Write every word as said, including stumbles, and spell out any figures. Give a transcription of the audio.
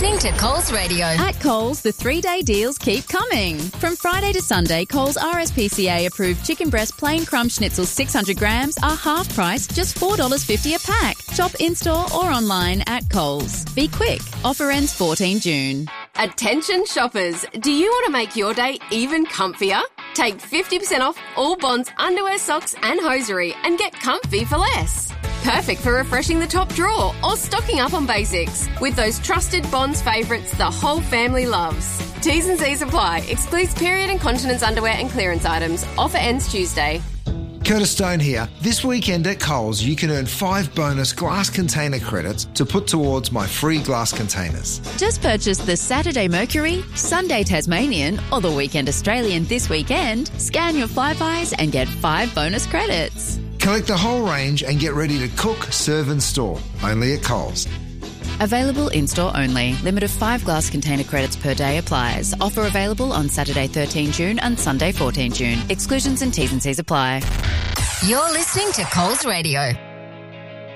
listening to Coles Radio. At Coles, the three-day deals keep coming. From Friday to Sunday, Coles R S P C A-approved chicken breast plain crumb schnitzels six hundred grams are half price, just four dollars fifty a pack. Shop in-store or online at Coles. Be quick. Offer ends fourteenth June. Attention shoppers, do you want to make your day even comfier? Take fifty percent off all Bonds underwear, socks and hosiery and get comfy for less. Perfect for refreshing the top drawer or stocking up on basics with those trusted Bonds favourites the whole family loves. T's and C's apply. Excludes period and continence underwear and clearance items. Offer ends Tuesday. Curtis Stone here. This weekend at Coles, you can earn five bonus glass container credits to put towards my free glass containers. Just purchase the Saturday Mercury, Sunday Tasmanian or the Weekend Australian this weekend, scan your Flybuys and get five bonus credits. Collect the whole range and get ready to cook, serve and store. Only at Coles. Available in-store only. Limit of five glass container credits per day applies. Offer available on Saturday thirteenth June and Sunday fourteenth June. Exclusions and T's and C's apply. You're listening to Coles Radio.